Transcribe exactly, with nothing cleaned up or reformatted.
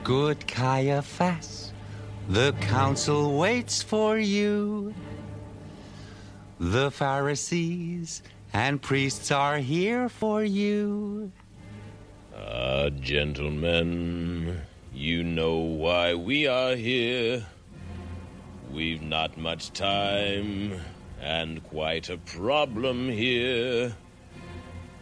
Good Caiaphas, the council waits for you. The Pharisees and priests are here for you. Ah, gentlemen, you know why we are here. We've not much time and quite a problem here.